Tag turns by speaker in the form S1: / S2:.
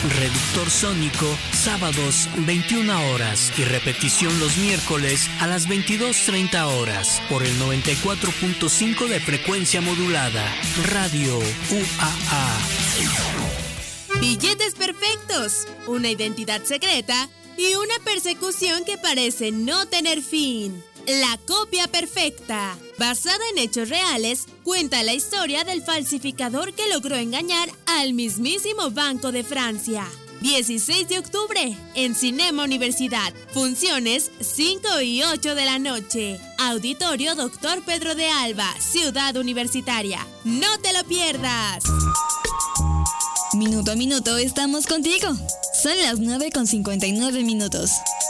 S1: Reductor Sónico, sábados 21 horas y repetición los miércoles a las 22:30 horas por el 94.5 de frecuencia modulada. Radio UAA.
S2: Billetes perfectos, una identidad secreta y una persecución que parece no tener fin. La copia perfecta, basada en hechos reales, cuenta la historia del falsificador que logró engañar al mismísimo Banco de Francia. 16 de octubre, en Cinema Universidad. Funciones 5 y 8 de la noche. Auditorio Dr. Pedro de Alba, Ciudad Universitaria. ¡No te lo pierdas!
S3: Minuto a minuto estamos contigo. Son las 9:59.